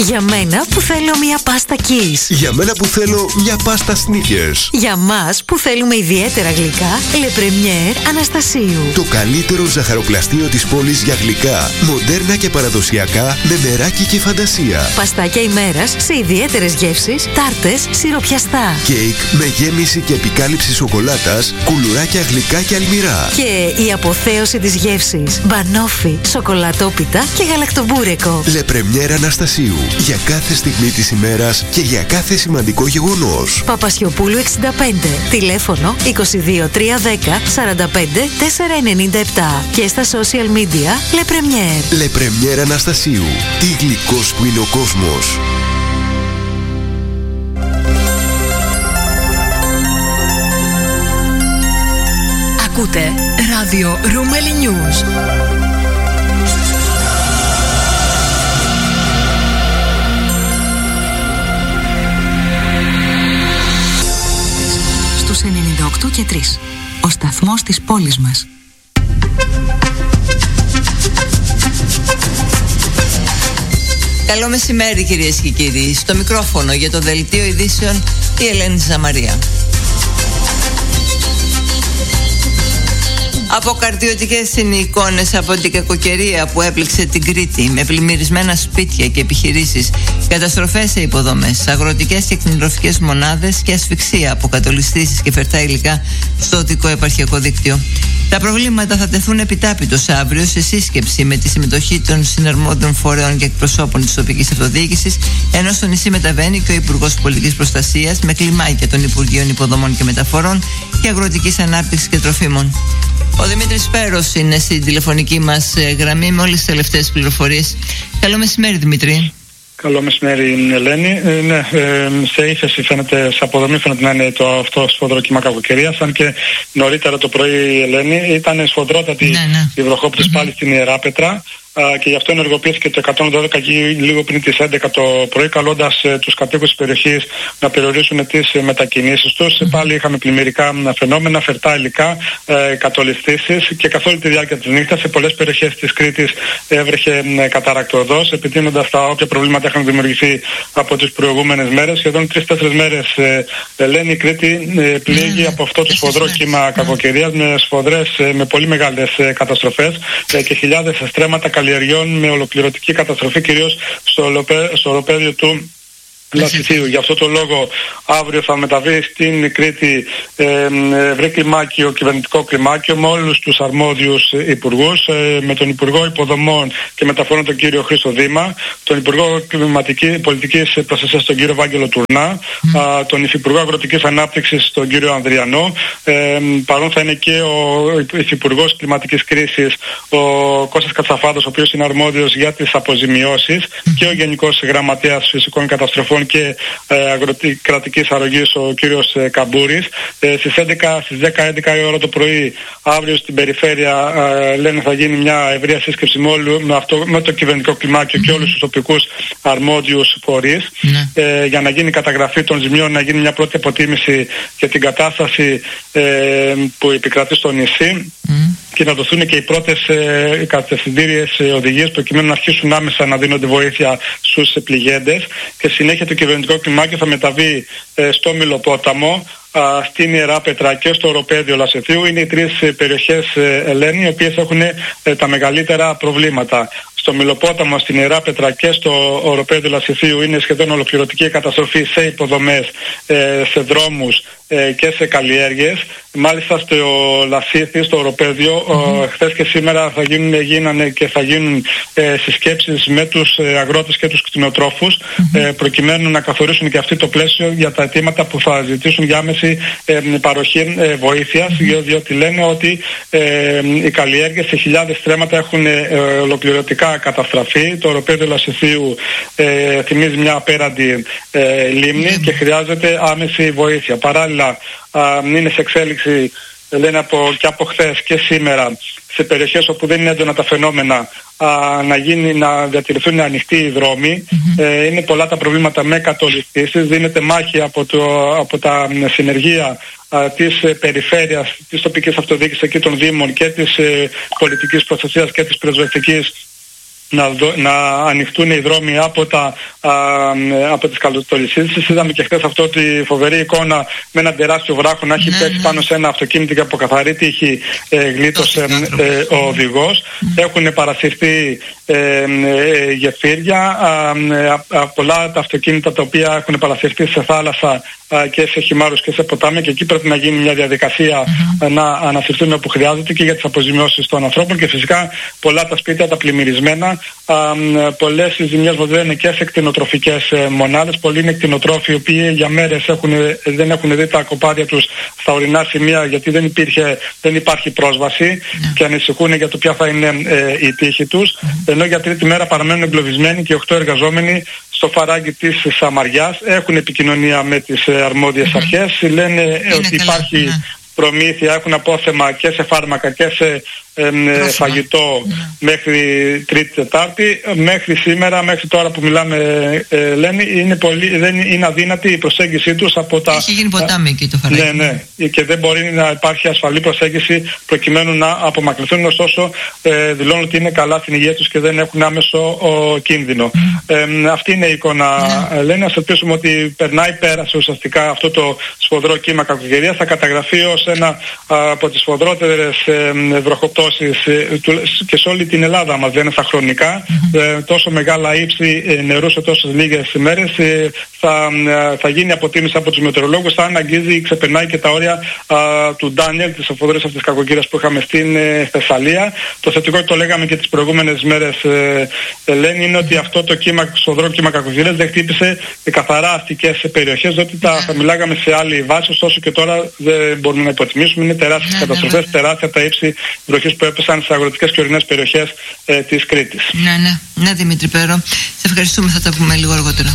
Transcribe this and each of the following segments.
Για μένα που θέλω μια πάστα Kiss. Για μένα που θέλω μια πάστα Snickers. Για μας που θέλουμε ιδιαίτερα γλυκά, Le Premier Αναστασίου. Το καλύτερο ζαχαροπλαστείο της πόλης για γλυκά, μοντέρνα και παραδοσιακά, με μεράκι και φαντασία. Παστάκια ημέρας σε ιδιαίτερες γεύσεις, τάρτες, σιροπιαστά. Κέικ με γέμιση και επικάλυψη σοκολάτας, κουλουράκια γλυκά και αλμυρά. Και η αποθέωση της γεύσης, μπανόφι, σοκολατόπιτα και γαλακτομπούρεκο. Le Premier Αναστασίου. Για κάθε στιγμή της ημέρας και για κάθε σημαντικό γεγονός. Παπασιοπούλου 65. Τηλέφωνο 22 310 45 497. Και στα social media Le Premier. Le Premier Αναστασίου. Τι γλυκός που είναι ο κόσμος. Ακούτε ράδιο Ρούμελι News. Στους 98 και 3. Ο σταθμός της πόλης μας. Καλό μεσημέρι κυρίες και κύριοι. Στο μικρόφωνο για το δελτίο ειδήσεων η Ελένη Ζαμαρία. Αποκαρτιωτικές είναι οι εικόνες από την κακοκαιρία που έπληξε την Κρήτη, με πλημμυρισμένα σπίτια και επιχειρήσεις, καταστροφές σε υποδομές, αγροτικές και κτηνοτροφικές μονάδες και ασφυξία από κατολιστήσεις και φερτά υλικά στο οδικό επαρχιακό δίκτυο. Τα προβλήματα θα τεθούν επιτάπητος αύριο σε σύσκεψη με τη συμμετοχή των συναρμόδιων φορέων και εκπροσώπων της τοπικής αυτοδιοίκησης, ενώ στο νησί μεταβαίνει και ο Υπουργός Πολιτικής Προστασίας με κλιμάκια των Υπουργείων Υποδομών και Μεταφορών και Αγροτικής Ανάπτυξης και Τροφίμων. Ο Δημήτρης Πέρος είναι στην τηλεφωνική μας γραμμή με όλες τις τελευταίες πληροφορίες. Καλό μεσημέρι, Δημήτρη. Καλό μεσημέρι, Ελένη. Σε ύφεση φαίνεται, σε αποδομή φαίνεται να είναι αυτό σφοδρό κύμα κακοκαιρίας. Αν και νωρίτερα το πρωί, Ελένη, ήταν σφοδρότατη η βροχόπτωση πάλι στην Ιεράπετρα. Και γι' αυτό ενεργοποιήθηκε το 112 λίγο πριν τις 11 το πρωί, καλώντας τους κατοίκους της περιοχής να περιορίσουν τις μετακινήσεις τους. Πάλι είχαμε πλημμυρικά φαινόμενα, φερτά υλικά, κατολιστήσεις και καθ' όλη τη διάρκεια της νύχτας σε πολλές περιοχές της Κρήτης έβρεχε καταρακτοδός, επιτείνοντας τα όποια προβλήματα είχαν δημιουργηθεί από τις προηγούμενες μέρες. Σχεδόν 3-4 μέρες, Ελένη, η Κρήτη πλήγει από αυτό το σφοδρό κύμα κακοκαιρίας με πολύ μεγάλες καταστροφές και χιλιάδες στρέμματα καλλιεργιών με ολοκληρωτική καταστροφή, κυρίως στο οροπέδιο του Λασιθίου. Γι' αυτό το λόγο αύριο θα μεταβεί στην Κρήτη ευρύ κλιμάκιο, κυβερνητικό κλιμάκιο, με όλους τους αρμόδιους υπουργούς, με τον Υπουργό Υποδομών και Μεταφορών τον κύριο Χρήστο Δήμα, τον Υπουργό Πολιτικής Προστασίας τον κύριο Βάγγελο Τουρνά, τον Υφυπουργό Αγροτικής Ανάπτυξης τον κύριο Ανδριανό. Παρόν θα είναι και ο Υφυπουργός Κλιματικής Κρίσης ο Κώστας Κατσαφάδος, ο οποίος είναι αρμόδιος για τις αποζημιώσεις, και ο Γενικός Γραμματέας Φυσικών Καταστροφών και κρατικής αρρωγής ο κύριος Καμπούρης. Στις 10-11 η ώρα το πρωί αύριο στην περιφέρεια λένε θα γίνει μια ευρεία σύσκεψη με το κυβερνητικό κλιμάκιο και όλους τους τοπικούς αρμόδιους φορείς για να γίνει καταγραφή των ζημιών, να γίνει μια πρώτη αποτίμηση για την κατάσταση που επικρατεί στο νησί και να δοθούν και οι πρώτες κατευθυντήριες οδηγίες προκειμένου να αρχίσουν άμεσα να δίνονται βοήθεια στους πληγέντες. Και συνέχεια το κυβερνητικό κλιμάκιο θα μεταβεί στο Μυλοπόταμο, στην Ιεράπετρα και στο οροπέδιο Λασιθίου. Είναι οι τρεις περιοχές, Ελένη, οι οποίες έχουν τα μεγαλύτερα προβλήματα. Στο Μυλοπόταμο, στην Ιεράπετρα και στο οροπέδιο Λασιθίου είναι σχεδόν ολοκληρωτική καταστροφή σε υποδομές, σε δρόμους και σε καλλιέργειες. Μάλιστα στο Λασίθι, στο οροπέδιο, χθες και σήμερα γίνανε και θα γίνουν συσκέψεις με τους αγρότες και τους κτηνοτρόφους προκειμένου να καθορίσουν και αυτοί το πλαίσιο για τα αιτήματα που θα ζητήσουν για άμεση παροχή βοήθειας, διότι λένε ότι οι καλλιέργειες σε χιλιάδες στρέμματα έχουν ολοκληρωτικά καταστραφεί. Το οροπέδιο Λασιθίου θυμίζει μια απέραντη λίμνη και χρειάζεται άμεση βοήθεια. Παράλληλα είναι σε εξέλιξη, λένε και από χθες και σήμερα, σε περιοχές όπου δεν είναι έντονα τα φαινόμενα, να διατηρηθούν ανοιχτοί οι δρόμοι. Είναι πολλά τα προβλήματα με κατολιστήσεις. Δίνεται μάχη από τα συνεργεία της περιφέρειας, της τοπικής αυτοδιοίκησης εκεί των Δήμων και της πολιτικής προστασίας και της πρεσβευτικής να ανοιχτούν οι δρόμοι από τις καλοτολισίδες. Είδαμε και χθες αυτό τη φοβερή εικόνα με ένα τεράστιο βράχο να έχει πέσει πάνω σε ένα αυτοκίνητο και από καθαρή τύχη γλίτωσε ο οδηγός. Έχουν παρασυρθεί γεφύρια, πολλά τα αυτοκίνητα τα οποία έχουν παρασυρθεί σε θάλασσα και σε χυμάρους και σε ποτάμια, και εκεί πρέπει να γίνει μια διαδικασία να ανασυρθούν όπου χρειάζεται και για τις αποζημιώσεις των ανθρώπων, και φυσικά πολλά τα σπίτια τα πλημμυρισμένα, πολλές οι ζημιές είναι και σε κτηνοτροφικές μονάδες. Πολλοί είναι κτηνοτρόφοι οι οποίοι για μέρες δεν έχουν δει τα κοπάδια τους στα ορεινά σημεία, γιατί δεν υπάρχει πρόσβαση και ανησυχούν για το ποια θα είναι η τύχη τους, ενώ για τρίτη μέρα παραμένουν εγκλωβισμένοι και 8 εργαζόμενοι στο φαράγγι της Σαμαριάς. Έχουν επικοινωνία με τις αρμόδιες αρχές, λένε ότι υπάρχει προμήθεια, έχουν απόθεμα και σε φάρμακα και σε φαγητό μέχρι Τρίτη-Τετάρτη. Μέχρι σήμερα, μέχρι τώρα που μιλάμε, λένε δεν είναι αδύνατη η προσέγγιση τους από τα... Έχει γίνει ποτάμι εκεί το φαράγγι. Ναι, και δεν μπορεί να υπάρχει ασφαλή προσέγγιση προκειμένου να απομακρυνθούν, ωστόσο δηλώνουν ότι είναι καλά στην υγεία τους και δεν έχουν άμεσο κίνδυνο. Αυτή είναι η εικόνα, λένε. Ας ελπίσουμε ότι πέρασε ουσιαστικά αυτό το σφοδρό κύμα κακοκαιρίας, θα καταγραφεί ως ένα από τις σφοδρότερες βροχοπτώσεις και σε όλη την Ελλάδα μας λένε στα χρονικά. Τόσο μεγάλα ύψη νερού σε τόσες λίγες ημέρες θα γίνει αποτίμηση από τους μετεωρολόγους, θα αγγίζει, ξεπερνάει και τα όρια του Ντάνιελ, της σφοδρής αυτής της κακοκαιρίας που είχαμε στην Θεσσαλία. Το θετικό, το λέγαμε και τις προηγούμενες μέρες, λένε, είναι ότι αυτό το σφοδρό κύμα κακοκαιρίας δεν χτύπησε καθαρά αστικές περιοχές, διότι θα μιλάγαμε σε άλλη βάση, ωστόσο και τώρα δεν μπορούμε να υποτιμήσουμε. Είναι τεράστιες καταστροφές, τεράστια τα ύψη βροχής που έπεσαν στις αγροτικές και ορεινές περιοχές της Κρήτης. Ναι, Δημήτρη Πέρο, σε ευχαριστούμε, θα τα πούμε λίγο αργότερα.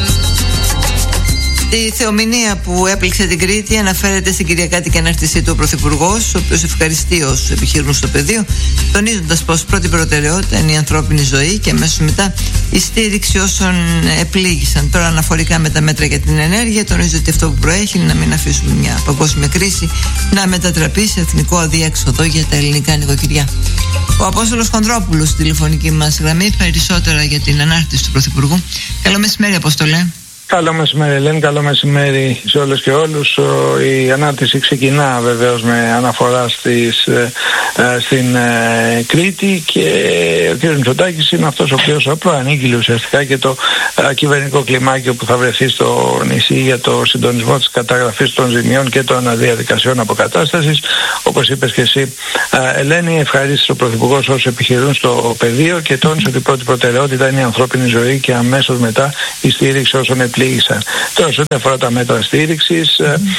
Η θεομηνία που έπληξε την Κρήτη αναφέρεται στην Κυριακάτικη ανάρτησή του ο Πρωθυπουργός, ο οποίος ευχαριστεί όσους επιχειρούν στο πεδίο, τονίζοντας πως πρώτη προτεραιότητα είναι η ανθρώπινη ζωή και αμέσως μετά η στήριξη όσων επλήγησαν. Τώρα, αναφορικά με τα μέτρα για την ενέργεια, τονίζει ότι αυτό που προέχει είναι να μην αφήσουμε μια παγκόσμια κρίση να μετατραπεί σε εθνικό αδιέξοδο για τα ελληνικά νοικοκυριά. Ο Απόστολος Χονδρόπουλος στη τηλεφωνική μας γραμμή, περισσότερα για την ανάρτηση του Πρωθυπουργού. Καλό μεσημέρι, Απόστολε. Καλό μεσημέρι, Ελένη, καλό μεσημέρι σε όλες και όλους. Η ανάρτηση ξεκινά βεβαίως με αναφορά στην Κρήτη, και ο κ. Μητσοτάκης είναι αυτός ο οποίος προανήγγειλε ουσιαστικά και το κυβερνητικό κλιμάκιο που θα βρεθεί στο νησί για το συντονισμό της καταγραφής των ζημιών και των διαδικασιών αποκατάστασης. Όπως είπες και εσύ, Ελένη, ευχαρίστησε ο Πρωθυπουργός όσους επιχειρούν στο πεδίο και τόνισε ότι η πρώτη προτεραιότητα είναι η ανθρώπινη ζωή και αμέσως μετά η στήριξη όσων επλήγησαν. Τώρα, σε ό,τι αφορά τα μέτρα στήριξης,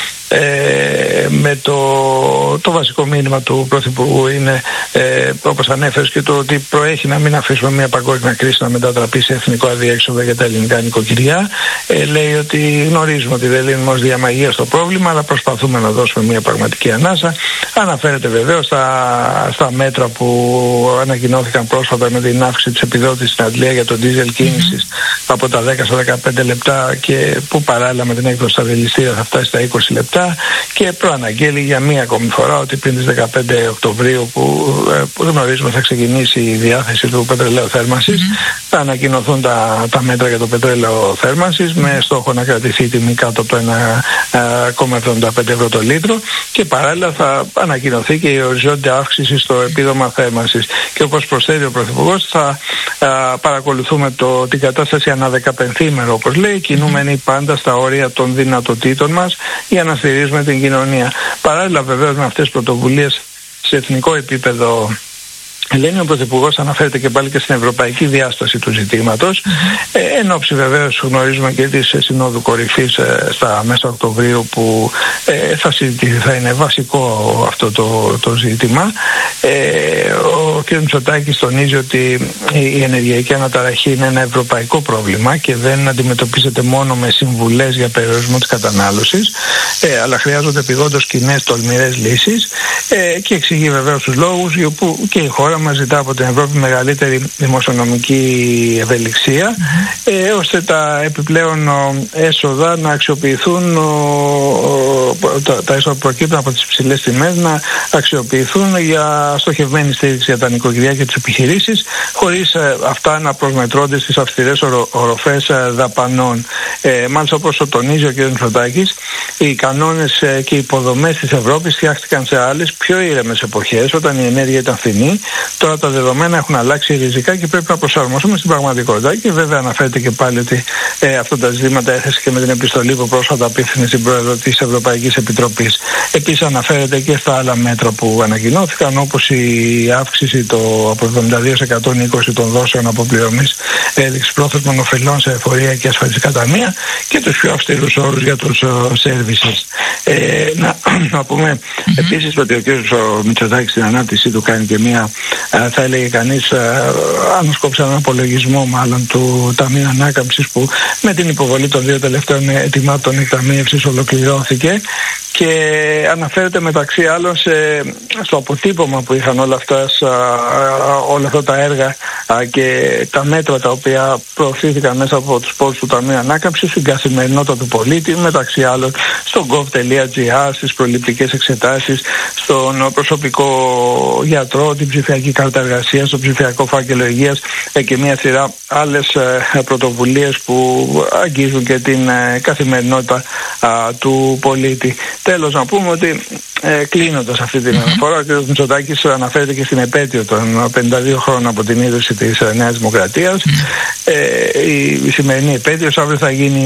με το βασικό μήνυμα του Πρωθυπουργού είναι, όπως ανέφερες, και το ότι προέχει να μην αφήσουμε μια παγκόσμια κρίση να μετατραπεί σε εθνικό αδιέξοδο για τα ελληνικά νοικοκυριά. Λέει ότι γνωρίζουμε ότι δεν λύνουμε ως διαμαγεία στο πρόβλημα, αλλά προσπαθούμε να δώσουμε μια πραγματική ανάσα. Αναφέρεται βεβαίως στα μέτρα που ανακοινώθηκαν πρόσφατα με την αύξηση της επιδότησης στην Αντλία για το ντίζελ κίνησης από τα 10 στα 15 λεπτά, και που παράλληλα με την έκδοση στα δηληστήρια θα φτάσει στα 20 λεπτά, και προαναγγέλει για μία ακόμη φορά ότι πριν τις 15 Οκτωβρίου που γνωρίζουμε θα ξεκινήσει η διάθεση του πετρελαίου θέρμανσης, θα ανακοινωθούν τα μέτρα για το πετρέλαιο θέρμανσης με στόχο να κρατηθεί η τιμή κάτω από το 1,75 ευρώ το λίτρο, και παράλληλα θα ανακοινωθεί και η οριζόντια αύξηση στο επίδομα θέρμανσης. Και όπως προσθέτει ο Πρωθυπουργός, θα παρακολουθούμε την κατάσταση ανά 15ήμερο, όπως λέει, κινούμενοι πάντα στα όρια των δυνατοτήτων μας για να στηρίζουμε την κοινωνία. Παράλληλα βεβαίως με αυτές τις πρωτοβουλίες σε εθνικό επίπεδο, Ελένη, ο Πρωθυπουργός αναφέρεται και πάλι και στην ευρωπαϊκή διάσταση του ζητήματος. Εν ώψη βεβαίως γνωρίζουμε και της Συνόδου Κορυφής στα μέσα Οκτωβρίου, που θα είναι βασικό αυτό το ζήτημα. Ο κ. Μητσοτάκης τονίζει ότι η ενεργειακή αναταραχή είναι ένα ευρωπαϊκό πρόβλημα και δεν αντιμετωπίζεται μόνο με συμβουλές για περιορισμό της κατανάλωσης, αλλά χρειάζονται επειγόντως κοινές τολμηρές λύσεις, και εξηγεί βεβαίως τους λόγους που και η χώρα πρόγραμμα ζητά από την Ευρώπη μεγαλύτερη δημοσιονομική ευελιξία, ώστε τα επιπλέον έσοδα να αξιοποιηθούν, τα έσοδα που προκύπτουν από τις υψηλές τιμές να αξιοποιηθούν για στοχευμένη στήριξη για τα νοικοκυριά και τις επιχειρήσεις, χωρίς αυτά να προσμετρώνται στις αυστηρές οροφές δαπανών. Μάλιστα, όπως το τονίζει ο κ. Μητσοτάκης, οι κανόνες και οι υποδομές της Ευρώπης φτιάχτηκαν σε άλλες πιο ήρεμες εποχές, όταν η ενέργεια ήταν φθηνή. Τώρα τα δεδομένα έχουν αλλάξει ριζικά και πρέπει να προσαρμοστούμε στην πραγματικότητα. Και βέβαια αναφέρεται και πάλι ότι αυτά τα ζητήματα έθεσε και με την επιστολή που πρόσφατα απίφθινε στην πρόεδρο της Ευρωπαϊκής Επιτροπής. Επίσης αναφέρεται και στα άλλα μέτρα που ανακοινώθηκαν, όπως η αύξηση από 72 σε 120 των δόσεων αποπληρωμής πρόθεσμων ωφελών σε εφορία και ασφαλιστικά ταμεία και τους πιο αυστηρούς όρους για τους services. Να πούμε επίσης ότι ο κ. Μητσοτάκης στην ανάπτυξή του κάνει και μία, θα έλεγε κανείς, ανασκόψει έναν απολογισμό μάλλον του Ταμείου Ανάκαμψης, που με την υποβολή των 2 τελευταίων ετοιμάτων εκταμείευσης ολοκληρώθηκε, και αναφέρεται μεταξύ άλλων στο αποτύπωμα που είχαν όλα αυτά τα έργα και τα μέτρα τα οποία προωθήθηκαν μέσα από τους πόρους του Ταμείου Ανάκαμψης στην καθημερινότητα του πολίτη, μεταξύ άλλων στο gov.gr, στις προληπτικές εξετάσεις, στον προσωπικό γιατρό, την ψηφιακή κάρτα εργασίας, στο ψηφιακό φάκελο υγείας και μια σειρά άλλες πρωτοβουλίες που αγγίζουν και την καθημερινότητα του πολίτη. Τέλος, να πούμε ότι κλείνοντας αυτή την αναφορά, ο κ. Μητσοτάκης αναφέρεται και στην επέτειο των 52 χρόνων από την ίδρυση της Νέας Δημοκρατίας. Η σημερινή επέτειος, αύριο θα γίνει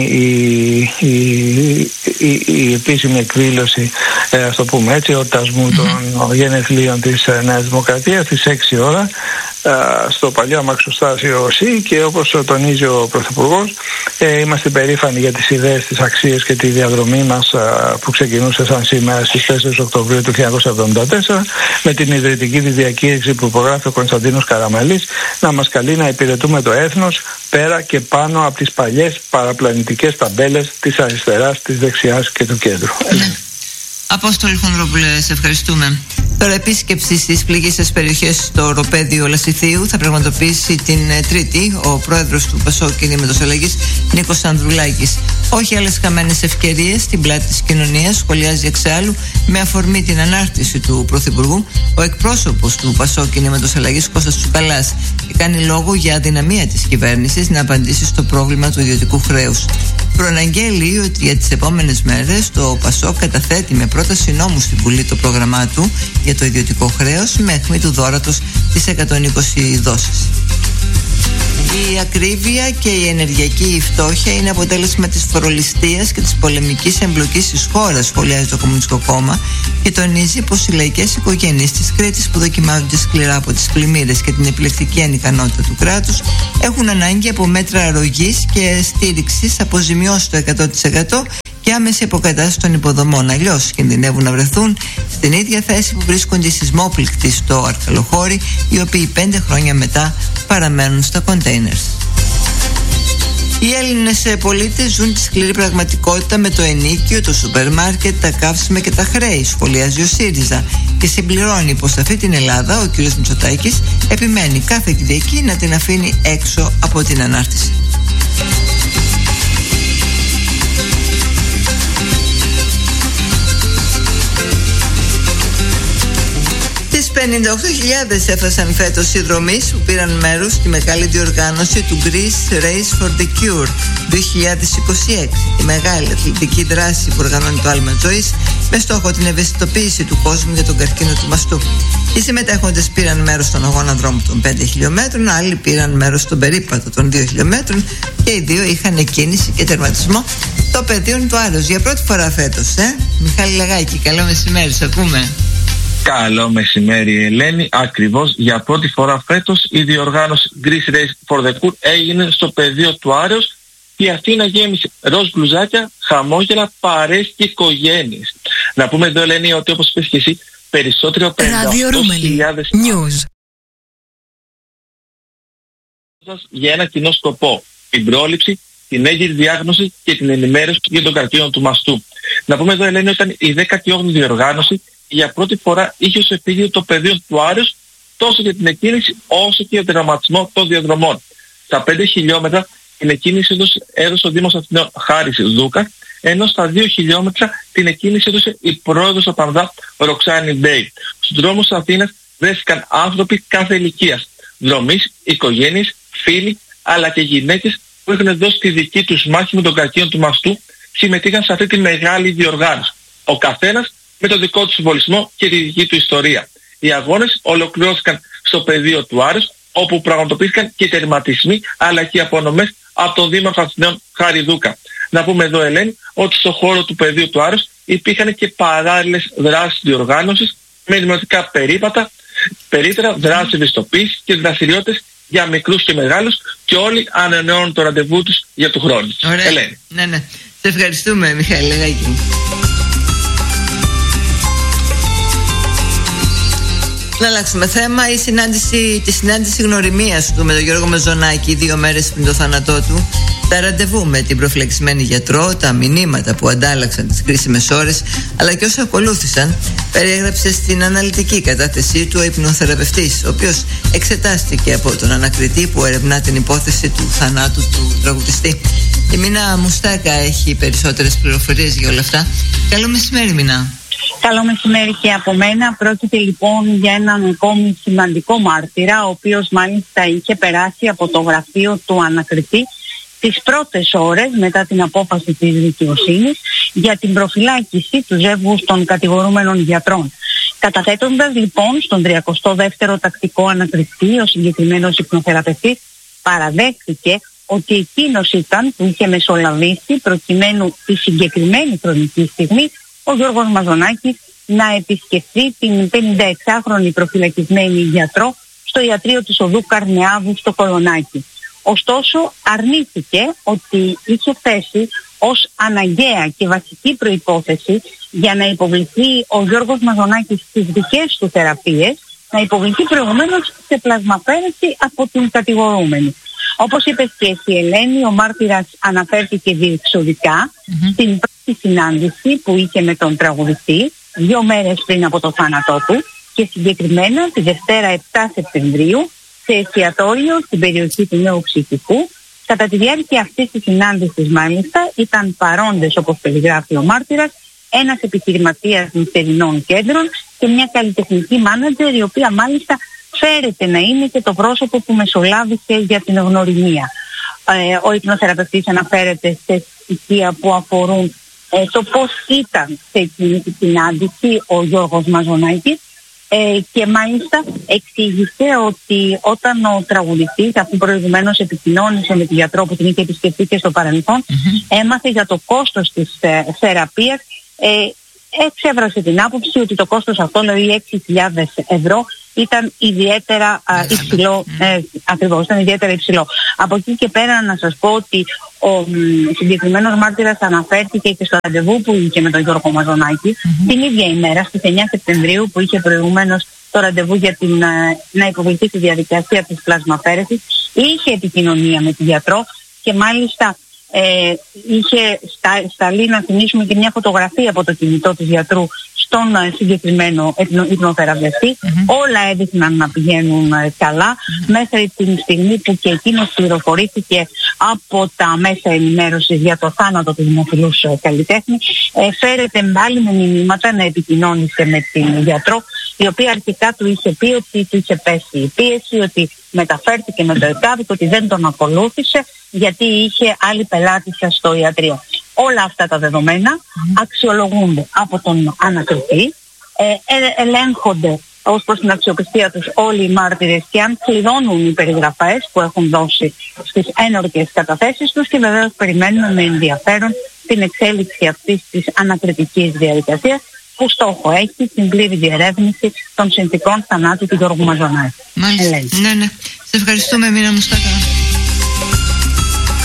η επίσημη εκδήλωση, ας το πούμε έτσι, εορτασμού των γενεθλίων της Νέας Δημοκρατίας στις 6 ώρα στο παλιό αμαξοστάσιο ΣΥ, και όπως τονίζει ο Πρωθυπουργός, είμαστε περήφανοι για τις ιδέες, τις αξίες και τη διαδρομή μας που ξεκινούσε σαν σήμερα στις 4 Οκτωβρίου του 1974 με την ιδρυτική της διακήρυξη που υπογράφει ο Κωνσταντίνος Καραμαλής, να μας καλεί να υπηρετούμε το έθνος πέρα και πάνω από τις παλιές παραπλανητικές ταμπέλες της αριστεράς, της δεξιάς και του κέντρου. Απόστολη Χονδρόπουλε, σε ευχαριστούμε. Τώρα, επίσκεψη στις πληγείσες περιοχές στο οροπέδιο Λασιθίου θα πραγματοποιήσει την Τρίτη ο πρόεδρος του ΠΑΣΟΚ Κινήματος Αλλαγής, Νίκος Ανδρουλάκης. Όχι άλλες χαμένες ευκαιρίες στην πλάτη της κοινωνίας, σχολιάζει εξάλλου με αφορμή την ανάρτηση του Πρωθυπουργού ο εκπρόσωπος του ΠΑΣΟΚ Κινήματος Αλλαγής, Κώστας Τσουκαλάς, και κάνει λόγο για αδυναμία της κυβέρνησης να απαντήσει στο πρόβλημα του ιδιωτικού χρέους. Προαναγγέλει ότι για τις επόμενες μέρες το ΠΑΣΟΚ καταθέτει με πρόταση νόμου στην Βουλή το πρόγραμμά του για το ιδιωτικό χρέος με αιχμή του δώρατος τις 120 δόσεις. Η ακρίβεια και η ενεργειακή φτώχεια είναι αποτέλεσμα της φορολιστίας και της πολεμικής εμπλοκής της χώρας, σχολιάζει το Κομμουνιστικό Κόμμα, και τονίζει πως οι λαϊκές οικογένειες της Κρήτης που δοκιμάζονται σκληρά από τις πλημμύρες και την επιλεκτική ανικανότητα του κράτους έχουν ανάγκη από μέτρα αρρωγής και στήριξης, αποζημιώσει το 100% και άμεση αποκατάσταση των υποδομών. Αλλιώς κινδυνεύουν να βρεθούν στην ίδια θέση που βρίσκονται οι σεισμόπληκτοι στο Αρκαλοχώρι, οι οποίοι 5 χρόνια μετά παραμένουν στα κοντέινερς. Οι Έλληνες πολίτες ζουν τη σκληρή πραγματικότητα με το ενοίκιο, το σούπερ μάρκετ, τα καύσιμα και τα χρέη, σχολιάζει ο ΣΥΡΙΖΑ, και συμπληρώνει πως σε αυτή την Ελλάδα ο κ. Μητσοτάκης επιμένει κάθε Κυριακή να την αφήνει έξω από την ανάρτηση. Στις 58.000 έφτασαν φέτος οι δρομείς που πήραν μέρος στη μεγάλη διοργάνωση του Greece Race for the Cure 2026, η μεγάλη αθλητική δράση που οργανώνει το Άλμα Ζωής με στόχο την ευαισθητοποίηση του κόσμου για τον καρκίνο του μαστού. Οι συμμετέχοντες πήραν μέρος στον αγώνα δρόμου των 5 χιλιόμετρων, άλλοι πήραν μέρος στον περίπατο των 2 χιλιόμετρων και οι δύο είχαν κίνηση και τερματισμό στο πεδίο του Άρεως για πρώτη φορά φέτος. Μιχάλη Λαγάκη, καλό μεσημέρι, σε ακούμε. Καλό μεσημέρι, Ελένη. Ακριβώς για πρώτη φορά φέτος η διοργάνωση Greece Race for the Cure έγινε στο πεδίο του Άρεως και η Αθήνα γέμισε ροζ μπλουζάκια, χαμόγελα, παρέες και οικογένειες. Να πούμε εδώ, Ελένη, ότι όπως είπες και εσύ, περισσότεροι από 58.000 News για ένα κοινό σκοπό, την πρόληψη, την έγκαιρη διάγνωση και την ενημέρωση για τον καρκίνο του μαστού. Να πούμε εδώ, Ελένη, ότι ήταν η 18η διοργάνωση. Για πρώτη φορά είχε ως επίγειο το πεδίο του Άρεως τόσο για την εκκίνηση όσο και για τον τερματισμό των διαδρομών. Στα 5 χιλιόμετρα την εκκίνηση έδωσε ο Δήμος Αθηναίων Χάρης Δούκας, ενώ στα 2 χιλιόμετρα την εκκίνηση έδωσε η πρόεδρος Απανδά Ροξάνη Μπέι. Στους δρόμους της Αθήνας βρέθηκαν άνθρωποι κάθε ηλικίας, δρομείς, οικογένειες, φίλοι, αλλά και γυναίκες που είχαν δώσει τη δική τους μάχη με τον κακίον του μαστού, συμμετείχαν σε αυτή τη μεγάλη διοργάνωση. Ο καθένας με το δικό του συμβολισμό και τη δική του ιστορία. Οι αγώνες ολοκληρώθηκαν στο πεδίο του Άρεως, όπου πραγματοποιήθηκαν και τερματισμοί αλλά και απονομές από τον Δήμαρχο Αθηναίων Χάρη Δούκα. Να πούμε εδώ, Ελένη, ότι στο χώρο του πεδίου του Άρεως υπήρχαν και παράλληλες δράσεις διοργάνωσης με ενημερωτικά περίπτερα, δράσεις ευαισθητοποίησης και δραστηριότητες για μικρούς και μεγάλους, και όλοι ανανεώνουν το ραντεβού τους για του χρόνου. Ωραία. Ελένη. Ναι. Σε ευχαριστούμε, Μιχαήλ Λεγάκη. Να αλλάξουμε θέμα. Τη συνάντηση γνωριμίας του με τον Γιώργο Μαζονάκη 2 μέρες πριν το θάνατό του, τα ραντεβού με την προφυλακισμένη γιατρό, τα μηνύματα που αντάλλαξαν τις κρίσιμες ώρες, αλλά και όσα ακολούθησαν, περιέγραψε στην αναλυτική κατάθεσή του ο υπνοθεραπευτής, ο οποίος εξετάστηκε από τον ανακριτή που ερευνά την υπόθεση του θανάτου του τραγουδιστή. Η Μίνα Μουστάκα έχει περισσότερες πληροφορίες για όλα αυτά. Καλό μεσημέρι, Μίνα. Καλό μεσημέρι και από μένα. Πρόκειται λοιπόν για έναν ακόμη σημαντικό μάρτυρα, ο οποίος μάλιστα είχε περάσει από το γραφείο του ανακριτή τις πρώτες ώρες μετά την απόφαση της δικαιοσύνης για την προφυλάκηση του ζεύγους των κατηγορούμενων γιατρών. Καταθέτοντας λοιπόν στον 32ο τακτικό ανακριτή, ο συγκεκριμένος υπνοθεραπευτής παραδέχθηκε ότι εκείνος ήταν που είχε μεσολαβήσει προκειμένου τη συγκεκριμένη χρονική στιγμή ο Γιώργος Μαζονάκης να επισκεφθεί την 56χρονη προφυλακισμένη γιατρό στο ιατρείο της οδού Καρνεάβου στο Κολονάκι. Ωστόσο αρνήθηκε ότι είχε θέσει ως αναγκαία και βασική προϋπόθεση για να υποβληθεί ο Γιώργος Μαζονάκης στις δικές του θεραπείες, να υποβληθεί προηγουμένως σε πλασμαφέρεση από την κατηγορούμενη. Όπως είπες και εσύ, Ελένη, ο μάρτυρας αναφέρθηκε διεξοδικά στην πρώτη συνάντηση που είχε με τον τραγουδιστή 2 μέρες πριν από το θάνατό του, και συγκεκριμένα τη Δευτέρα 7 Σεπτεμβρίου σε εστιατόριο στην περιοχή του Νέου Ψυχικού. Κατά τη διάρκεια αυτής της συνάντησης μάλιστα ήταν παρόντες, όπως περιγράφει ο μάρτυρας, ένας επιχειρηματίας νυχτερινών κέντρων και μια καλλιτεχνική μάνατζερ, η οποία μάλιστα φέρεται να είναι και το πρόσωπο που μεσολάβησε για την γνωριμία. Ο υπνοθεραπευτής αναφέρεται σε στοιχεία που αφορούν το πώς ήταν σε εκείνη τη συνάντηση ο Γιώργος Μαζονάκης, και μάλιστα εξήγησε ότι όταν ο τραγουδιστής, αφού προηγουμένως επικοινώνησε με τη γιατρό που την είχε επισκεφτεί και στο παρελθόν, έμαθε για το κόστος της θεραπείας, εξέφρασε την άποψη ότι το κόστος αυτό, δηλαδή 6.000 ευρώ, ήταν ιδιαίτερα υψηλό. Ακριβώς, ήταν ιδιαίτερα υψηλό. Από εκεί και πέρα να σας πω ότι ο συγκεκριμένος μάρτυρας αναφέρθηκε και στο ραντεβού που είχε με τον Γιώργο Μαζονάκη την ίδια ημέρα, στις 9 Σεπτεμβρίου, που είχε προηγουμένως το ραντεβού για να υποβληθεί στη διαδικασία της πλασμαφέρεσης. Είχε επικοινωνία με τη γιατρό και μάλιστα είχε σταλεί, να θυμίσουμε, και μια φωτογραφία από το κινητό της γιατρού στον συγκεκριμένο υπνοθεραπευτή. Όλα έδειχναν να πηγαίνουν καλά μέχρι την στιγμή που και εκείνος πληροφορήθηκε από τα μέσα ενημέρωσης για το θάνατο του δημοφιλούς καλλιτέχνη. Φέρεται πάλι με μηνύματα να επικοινώνησε με την γιατρό, η οποία αρχικά του είχε πει ότι του είχε πέσει η πίεση, ότι μεταφέρθηκε με το ΕΚΑΒ, ότι δεν τον ακολούθησε γιατί είχε άλλη πελάτησα στο ιατρείο. Όλα αυτά τα δεδομένα αξιολογούνται από τον ανακριτή, ελέγχονται ως προς την αξιοπιστία τους όλοι οι μάρτυρες, και αν κλειδώνουν οι περιγραφές που έχουν δώσει στις ένορκες καταθέσεις τους, και βεβαίως περιμένουμε με ενδιαφέρον την εξέλιξη αυτής της ανακριτικής διαδικασίας, που στόχο έχει την πλήρη διερεύνηση των συνθηκών θανάτου του Γιώργου Μαζονάκη. Μάλιστα. Ναι. Σε ευχαριστούμε, Μίνα Μουστάκα.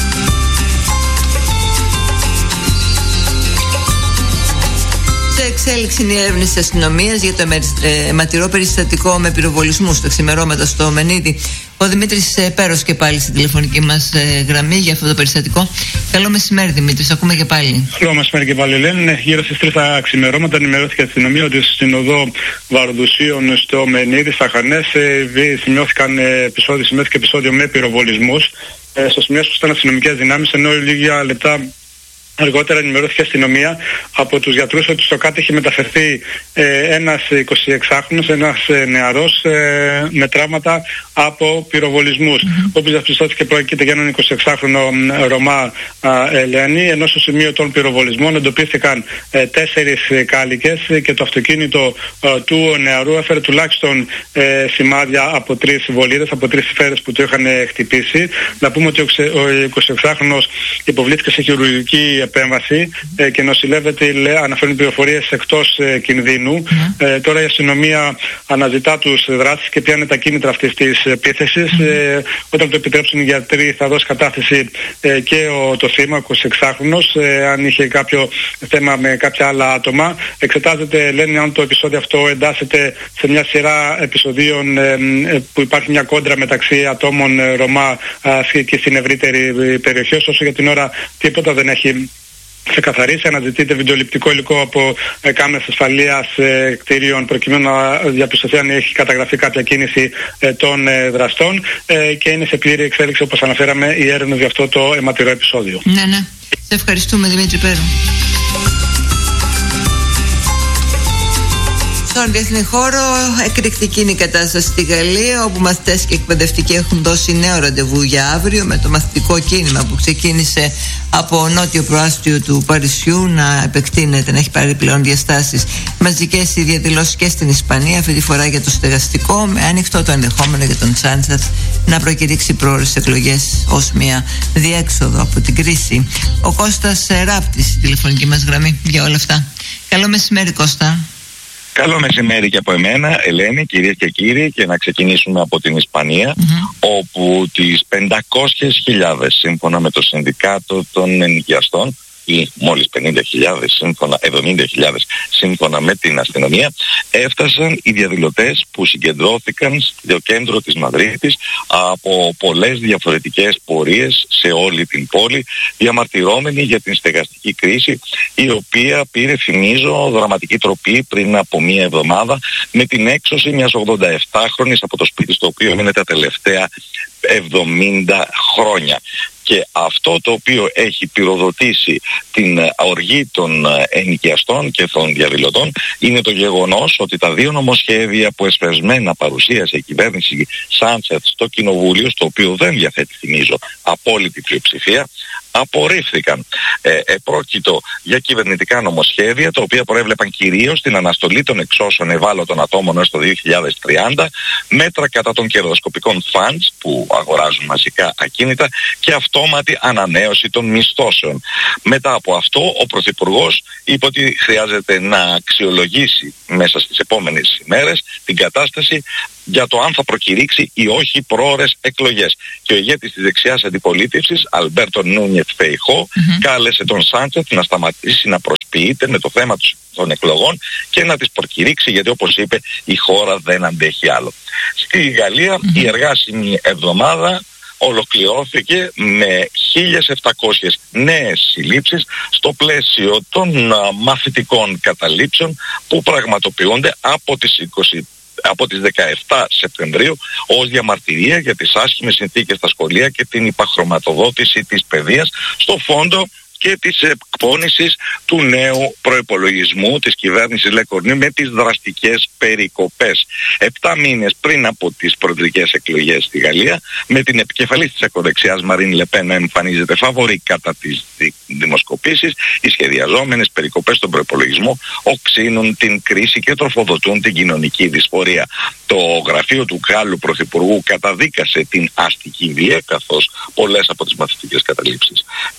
Σε εξέλιξη είναι η έρευνα της αστυνομίας για το αιματηρό περιστατικό με πυροβολισμούς στο ξημερώματα στο Μενίδη. Ο Δημήτρης Πέρος και πάλι στην τηλεφωνική μας γραμμή για αυτό το περιστατικό. Καλό μεσημέρι, Δημήτρη, ακούμε και πάλι. Καλό μεσημέρι και πάλι, Ελένη. Γύρω στις 3 τα ξημερώματα ενημερώθηκε η αστυνομία ότι στην οδό Βαρδουσίων στο Μενίδη, στα Χανές, σημειώθηκε επεισόδιο με πυροβολισμούς. Στο σημείο που ήταν αστυνομικές δυνάμεις, ενώ λίγα λεπτά αργότερα ενημερώθηκε η αστυνομία από τους γιατρούς ότι στο κάτω είχε μεταφερθεί ένας 26χρονος, ένας νεαρός με τραύματα από πυροβολισμούς. Όπως διαπιστώθηκε, πρόκειται για έναν 26χρονο Ρωμά, Ελένη, ενώ στο σημείο των πυροβολισμών εντοπίστηκαν 4 κάλικες και το αυτοκίνητο του νεαρού έφερε τουλάχιστον σημάδια από 3 βολίδες, από 3 σφαίρες που το είχαν χτυπήσει. Να πούμε ότι ο 26χρονος υποβλήθηκε σε χειρουργική επέμβαση και νοσηλεύεται, αναφέρουν πληροφορίες, εκτός κινδύνου. Τώρα η αστυνομία αναζητά τους δράστες και ποια είναι τα κίνητρα αυτής της επίθεσης. Όταν το επιτρέψουν οι γιατροί θα δώσει κατάθεση και το θύμα, ο 26χρονος, αν είχε κάποιο θέμα με κάποια άλλα άτομα. Εξετάζεται, λένε, αν το επεισόδιο αυτό εντάσσεται σε μια σειρά επεισοδίων που υπάρχει μια κόντρα μεταξύ ατόμων Ρωμά και στην ευρύτερη περιοχή. Ωστόσο για την ώρα τίποτα δεν έχει ξεκαθαρίσει. Αναζητείται βιντεοληπτικό υλικό από κάμερες ασφαλείας κτίριων προκειμένου να διαπιστωθεί αν έχει καταγραφεί κάποια κίνηση των δραστών και είναι σε πλήρη εξέλιξη, όπως αναφέραμε, η έρευνα για αυτό το αιματηρό επεισόδιο. Ναι. Σε ευχαριστούμε, Δημήτρη Πέρο. Στον διεθνή χώρο, εκρηκτική είναι η κατάσταση στη Γαλλία, όπου μαθητές και εκπαιδευτικοί έχουν δώσει νέο ραντεβού για αύριο με το μαθητικό κίνημα που ξεκίνησε από νότιο προάστιο του Παρισιού να επεκτείνεται, να έχει πάρει πλέον διαστάσεις. Μαζικές οι διαδηλώσεις και στην Ισπανία, αυτή τη φορά για το στεγαστικό, με ανοιχτό το ενδεχόμενο για τον Τσάντσεθ να προκηρύξει πρόορες εκλογές ως μια διέξοδο από την κρίση. Ο Κώστας Ράπτης στη τηλεφωνική μας γραμμή για όλα αυτά. Καλό μεσημέρι, Κώστα. Καλό μεσημέρι και από εμένα, Ελένη, κυρίες και κύριοι, και να ξεκινήσουμε από την Ισπανία, όπου τις 500.000 σύμφωνα με το Συνδικάτο των Ενοικιαστών, ή μόλις 70.000 σύμφωνα με την αστυνομία, έφτασαν οι διαδηλωτές που συγκεντρώθηκαν στο κέντρο της Μαδρίτης από πολλές διαφορετικές πορείες σε όλη την πόλη, διαμαρτυρόμενοι για την στεγαστική κρίση, η οποία πήρε, θυμίζω, δραματική τροπή πριν από μία εβδομάδα με την έξωση μιας 87χρονης από το σπίτι στο οποίο είναι τα τελευταία 70 χρόνια. Και αυτό το οποίο έχει πυροδοτήσει την οργή των ενοικιαστών και των διαδηλωτών είναι το γεγονός ότι τα 2 νομοσχέδια που εσπεσμένα παρουσίασε η κυβέρνηση Σάντσεθ στο Κοινοβούλιο, στο οποίο δεν διαθέτει, θυμίζω, απόλυτη πλειοψηφία, απορρίφθηκαν. Πρόκειτο για κυβερνητικά νομοσχέδια, τα οποία προέβλεπαν κυρίως την αναστολή των εξώσεων ευάλωτων ατόμων έως το 2030, μέτρα κατά των κερδοσκοπικών funds που αγοράζουν μαζικά ακίνητα και αυτόματη ανανέωση των μισθώσεων. Μετά από αυτό, ο Πρωθυπουργός είπε ότι χρειάζεται να αξιολογήσει μέσα στις επόμενες ημέρες την κατάσταση για το αν θα προκηρύξει ή όχι πρόορες εκλογές. Και ο ηγέτης της δεξιάς αντιπολίτευσης, Αλμπέρτο Νούνιεθ Φεϊχώ, κάλεσε τον Σάντσεθ να σταματήσει να προσποιείται με το θέμα των εκλογών και να τις προκηρύξει, γιατί, όπως είπε, η χώρα δεν αντέχει άλλο. Στη Γαλλία η εργάσιμη εβδομάδα ολοκληρώθηκε με 1.700 νέες συλλήψεις στο πλαίσιο των μαθητικών καταλήψεων που πραγματοποιούνται από τις 17 Σεπτεμβρίου ως διαμαρτυρία για τις άσχημες συνθήκες στα σχολεία και την υπαχρωματοδότηση της παιδείας στο φόντο και της εκπώνησης του νέου προϋπολογισμού της κυβέρνησης Λεκορνίου με τις δραστικές περικοπές. 7 μήνες πριν από τις προεδρικές εκλογές στη Γαλλία, με την επικεφαλής της ακροδεξιάς Μαρίν Λεπέν να εμφανίζεται φαβορή κατά τις δημοσκοπήσεις, οι σχεδιαζόμενες περικοπές στον προϋπολογισμό οξύνουν την κρίση και τροφοδοτούν την κοινωνική δυσφορία. Το γραφείο του Γάλλου Πρωθυπουργού καταδίκασε την αστική βία, καθώς πολλές από τις μαθητικές καταλήψεις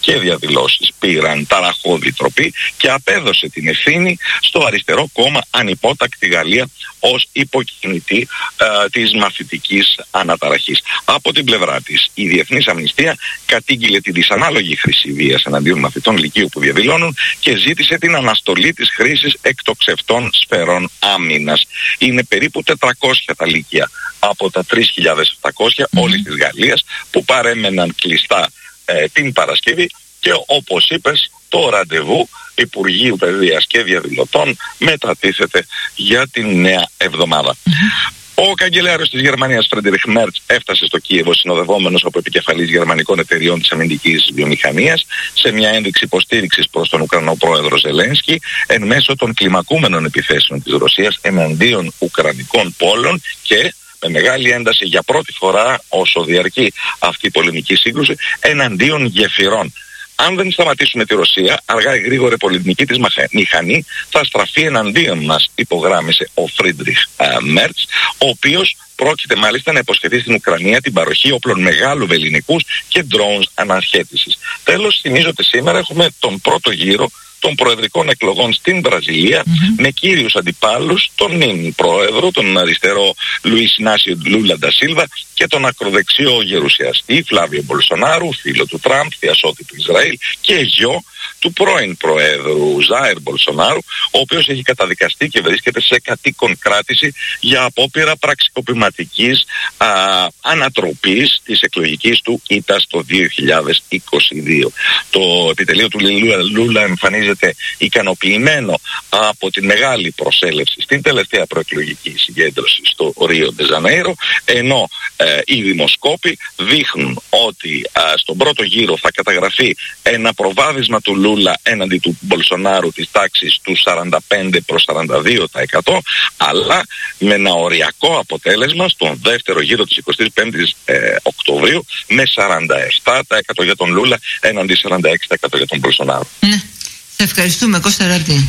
και διαδηλώσεις πήραν ταραχώδη τροπή και απέδωσε την ευθύνη στο αριστερό κόμμα Ανυπότακτη Γαλλία ως υποκινητή της μαθητικής αναταραχής. Από την πλευρά της, η Διεθνής Αμνηστία κατήγγειλε τη δυσανάλογη χρήση βίας εναντίον μαθητών λυκείου που διαδηλώνουν και ζήτησε την αναστολή της χρήσης εκτοξευτών σφαιρών άμυνας. Είναι περίπου 400 τα λύκεια από τα 3.700 όλης της Γαλλίας που παρέμεναν κλειστά την Παρασκευή και όπως είπες το ραντεβού Υπουργείου Παιδείας και Διαδηλωτών μετατίθεται για την νέα εβδομάδα. Ο καγκελάριος της Γερμανίας Φρέντεριχ Μέρτς έφτασε στο Κίεβο συνοδευόμενος από επικεφαλής γερμανικών εταιριών της αμυντικής βιομηχανίας σε μια ένδειξη υποστήριξης προς τον Ουκρανό πρόεδρο Ζελένσκι εν μέσω των κλιμακούμενων επιθέσεων της Ρωσίας εναντίον ουκρανικών πόλων και με μεγάλη ένταση για πρώτη φορά όσο διαρκεί αυτή η πολεμική σύγκρουση εναντίον γεφυρών. Αν δεν σταματήσουμε τη Ρωσία, αργά ή γρήγορα η πολεμική της μηχανή θα στραφεί εναντίον μας, υπογράμμισε ο Φρίντριχ Μέρτς, ο οποίος πρόκειται μάλιστα να υποσχεθεί στην Ουκρανία την παροχή όπλων μεγάλου βεληνικούς και drones ανασχέτισης. Τέλος, θυμίζω ότι σήμερα έχουμε τον πρώτο γύρο των προεδρικών εκλογών στην Βραζιλία με κύριους αντιπάλους τον νυν πρόεδρο, τον αριστερό Λουίς Ινάσιο Λούλα ντα Σίλβα και τον ακροδεξιό γερουσιαστή Φλάβιο Μπολσονάρου, φίλο του Τραμπ, θειασότη του Ισραήλ και γιο του πρώην προέδρου Ζάιρ Μπολσονάρου, ο οποίος έχει καταδικαστεί και βρίσκεται σε κατοίκον κράτηση για απόπειρα πραξικοπηματικής ανατροπής της εκλογικής του ήττας το 2022. Το επιτελείο του Λούλα εμφανίζεται ικανοποιημένο από τη μεγάλη προσέλευση στην τελευταία προεκλογική συγκέντρωση στο Ρίο ντε Ζανέιρο, ενώ οι δημοσκόποι δείχνουν ότι στον πρώτο γύρο θα καταγραφεί ένα προβάδισμα του Λούλα έναντι του Μπολσονάρου της τάξης του 45-42%, αλλά με ένα οριακό αποτέλεσμα στον δεύτερο γύρο της 25ης Οκτωβρίου με 47% για τον Λούλα έναντι 46% για τον Μπολσονάρου. Ναι, σε ευχαριστούμε Κώστα Ράπτη.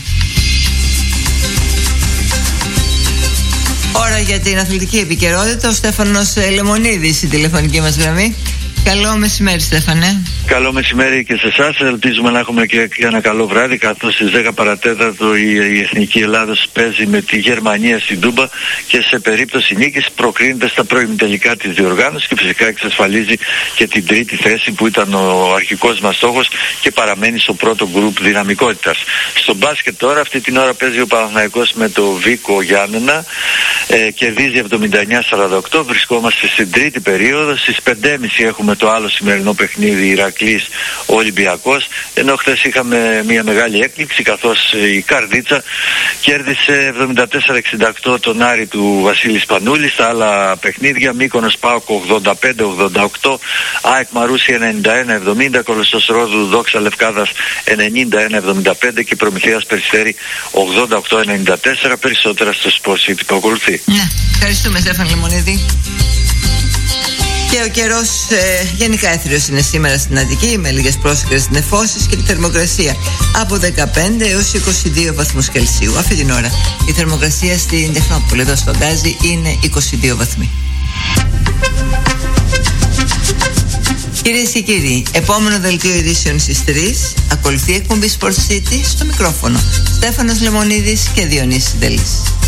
Ώρα για την αθλητική επικαιρότητα. Ο Στέφανος Λεμονίδης στην τηλεφωνική μας γραμμή. Καλό μεσημέρι, Στέφανε. Καλό μεσημέρι και σε εσάς. Ελπίζουμε να έχουμε και ένα καλό βράδυ, καθώς στις 10 παρατέταρτο η Εθνική Ελλάδος παίζει με τη Γερμανία στην Τούμπα και σε περίπτωση νίκης προκρίνεται στα προημιτελικά της διοργάνωσης και φυσικά εξασφαλίζει και την τρίτη θέση που ήταν ο αρχικός μας στόχος και παραμένει στο πρώτο γκρουπ δυναμικότητας. Στο μπάσκετ τώρα, αυτή την ώρα παίζει ο Παναθηναϊκός με το Βίκο Γιάννενα, κερδίζει 79-48, βρισκόμαστε στην τρίτη περίοδο. Στις 5.30 έχουμε το άλλο σημερινό παιχνίδι, Ηρακλής Ολυμπιακός, ενώ χθες είχαμε μια μεγάλη έκπληξη καθώς η Καρδίτσα κέρδισε 74-68 τον Άρη του Βασίλη Σπανούλη. Στα άλλα παιχνίδια, Μύκονος ΠΑΟΚ 85-88, ΑΕΚ Μαρούσι 91-70, Κολοσσός Ρόδου Δόξα Λευκάδας 91-75 και Προμηθέας Περιστέρη 88-94. Περισσότερα στο Sports City που ακολουθεί. Ναι, ευχαριστούμε Στέφανο Λεμονίδη. Και ο καιρός γενικά έθριος είναι σήμερα στην Αττική, με λίγες πρόσικρες νεφώσεις και τη θερμοκρασία από 15 έως 22 βαθμούς Κελσίου. Αυτή την ώρα η θερμοκρασία στην Τεχνόπολη εδώ στο Γκάζι είναι 22 βαθμοί. Κυρίες και κύριοι, επόμενο δελτίο ειδήσεων στις 3. Ακολουθεί εκπομπή Sport City, στο μικρόφωνο Στέφανος Λεμονίδης και Διονύσης Συντελής.